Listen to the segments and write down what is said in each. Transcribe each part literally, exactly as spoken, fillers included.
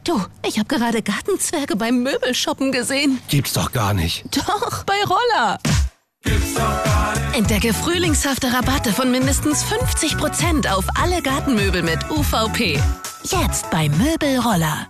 Du, ich habe gerade Gartenzwerge beim Möbelshoppen gesehen. Gibt's doch gar nicht. Doch, bei Roller. Gibt's doch gar nicht. Entdecke frühlingshafte Rabatte von mindestens fünfzig Prozent auf alle Gartenmöbel mit U V P. Jetzt bei Möbelroller.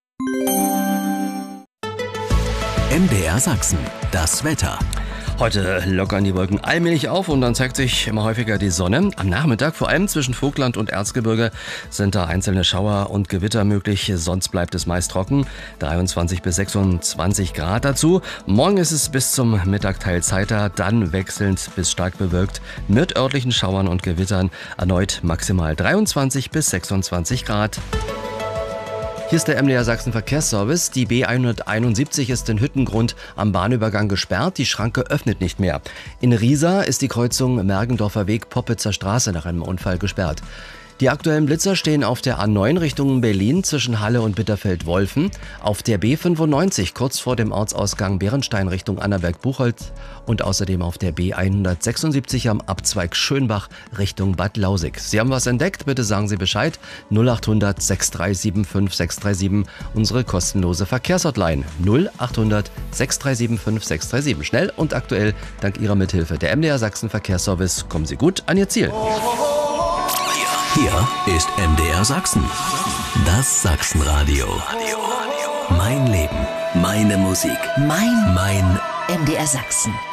M D R Sachsen, das Wetter. Heute lockern die Wolken allmählich auf und dann zeigt sich immer häufiger die Sonne. Am Nachmittag, vor allem zwischen Vogtland und Erzgebirge, sind da einzelne Schauer und Gewitter möglich. Sonst bleibt es meist trocken. dreiundzwanzig bis sechsundzwanzig Grad dazu. Morgen ist es bis zum Mittag teils heiter, dann wechselnd bis stark bewölkt mit örtlichen Schauern und Gewittern. Erneut maximal dreiundzwanzig bis sechsundzwanzig Grad. Hier ist der M D R Sachsen Verkehrsservice. Die B hunderteinundsiebzig ist in Hüttengrund am Bahnübergang gesperrt. Die Schranke öffnet nicht mehr. In Riesa ist die Kreuzung Mergendorfer Weg Poppitzer Straße nach einem Unfall gesperrt. Die aktuellen Blitzer stehen auf der A neun Richtung Berlin zwischen Halle und Bitterfeld-Wolfen, auf der B fünfundneunzig kurz vor dem Ortsausgang Bärenstein Richtung Annaberg-Buchholz und außerdem auf der B hundertsechsundsiebzig am Abzweig Schönbach Richtung Bad Lausig. Sie haben was entdeckt? Bitte sagen Sie Bescheid. null acht hundert sechs drei sieben fünf sechs drei sieben, unsere kostenlose Verkehrshotline. null acht hundert sechs drei sieben fünf sechs drei sieben. Schnell und aktuell dank Ihrer Mithilfe. Der M D R Sachsen Verkehrsservice. Kommen Sie gut an Ihr Ziel. Hier ist M D R Sachsen. Das Sachsenradio. Mein Leben, meine Musik, mein, mein M D R Sachsen.